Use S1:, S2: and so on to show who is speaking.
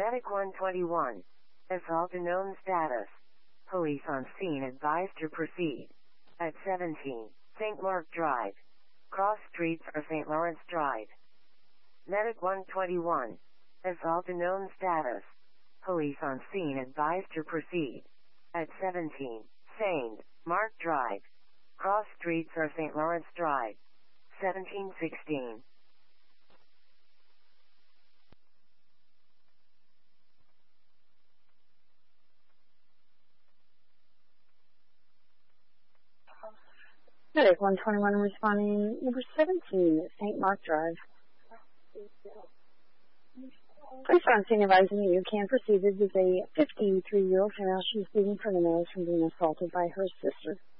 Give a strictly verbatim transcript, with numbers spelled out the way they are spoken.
S1: Medic one twenty-one. Assault unknown status. Police on scene advised to proceed. At seventeen, Saint Mark Drive. Cross streets or Saint Lawrence Drive. Medic one twenty-one. Assault unknown status. Police on scene advised to proceed. At seventeen, Saint Mark Drive. Cross streets or Saint Lawrence Drive. seventeen sixteen.
S2: Medic one twenty-one responding number seventeen, Saint Mark Drive. Police on scene advising you you can proceed. This is a fifty-three-year-old female. She's bleeding from the nose from being assaulted by her sister.